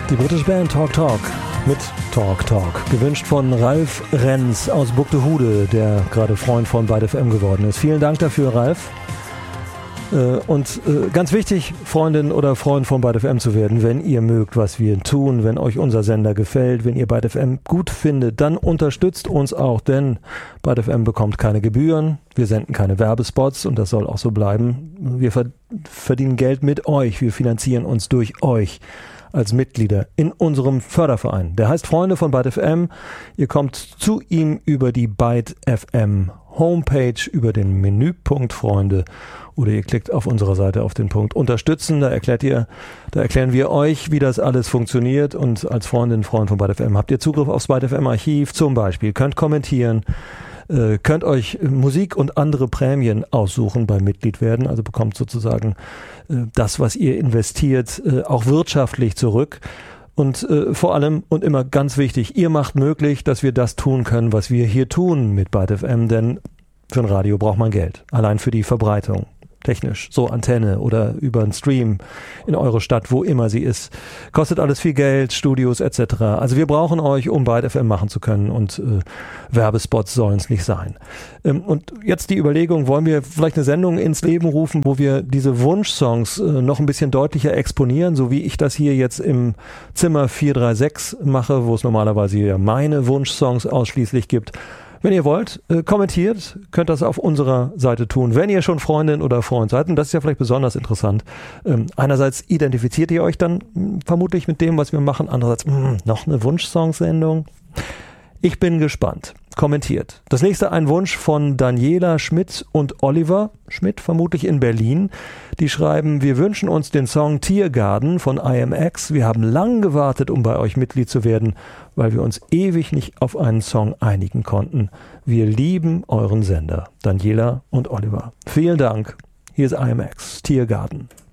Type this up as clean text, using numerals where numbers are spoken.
Die britische Band Talk Talk mit Talk Talk. Gewünscht von Ralf Renz aus Buxtehude, der gerade Freund von Byte FM geworden ist. Vielen Dank dafür, Ralf. Und ganz wichtig, Freundin oder Freund von Byte FM zu werden, wenn ihr mögt, was wir tun, wenn euch unser Sender gefällt, wenn ihr Byte FM gut findet, dann unterstützt uns auch, denn Byte FM bekommt keine Gebühren, wir senden keine Werbespots und das soll auch so bleiben. Wir verdienen Geld mit euch, wir finanzieren uns durch euch als Mitglieder in unserem Förderverein. Der heißt Freunde von Byte FM. Ihr kommt zu ihm über die Byte FM Homepage, über den Menüpunkt Freunde, oder ihr klickt auf unserer Seite auf den Punkt Unterstützen. Da erklären wir euch, wie das alles funktioniert, und als Freundin, Freund von Byte FM habt ihr Zugriff aufs Byte FM Archiv zum Beispiel, könnt kommentieren, könnt euch Musik und andere Prämien aussuchen beim Mitgliedwerden, also bekommt sozusagen das, was ihr investiert, auch wirtschaftlich zurück. Und vor allem und immer ganz wichtig, ihr macht möglich, dass wir das tun können, was wir hier tun mit Byte FM, denn für ein Radio braucht man Geld, allein für die Verbreitung. Technisch, so Antenne oder über einen Stream in eure Stadt, wo immer sie ist. Kostet alles viel Geld, Studios etc. Also wir brauchen euch, um Byte FM machen zu können, und Werbespots sollen es nicht sein. Und jetzt die Überlegung, wollen wir vielleicht eine Sendung ins Leben rufen, wo wir diese Wunschsongs noch ein bisschen deutlicher exponieren, so wie ich das hier jetzt im Zimmer 436 mache, wo es normalerweise ja meine Wunschsongs ausschließlich gibt. Wenn ihr wollt, kommentiert, könnt das auf unserer Seite tun, wenn ihr schon Freundin oder Freund seid. Und das ist ja vielleicht besonders interessant. Einerseits identifiziert ihr euch dann vermutlich mit dem, was wir machen. Andererseits, noch eine Wunschsong-Sendung. Ich bin gespannt. Kommentiert. Das nächste ein Wunsch von Daniela Schmidt und Oliver Schmidt, vermutlich in Berlin. Die schreiben, wir wünschen uns den Song Tiergarten von IMX. Wir haben lang gewartet, um bei euch Mitglied zu werden, weil wir uns ewig nicht auf einen Song einigen konnten. Wir lieben euren Sender. Daniela und Oliver. Vielen Dank. Hier ist IMX, Tiergarten.